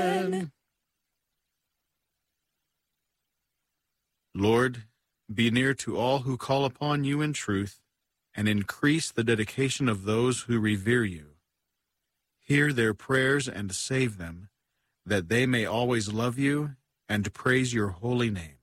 Lord, be near to all who call upon you in truth, and increase the dedication of those who revere you. Hear their prayers and save them, that they may always love you and praise your holy name.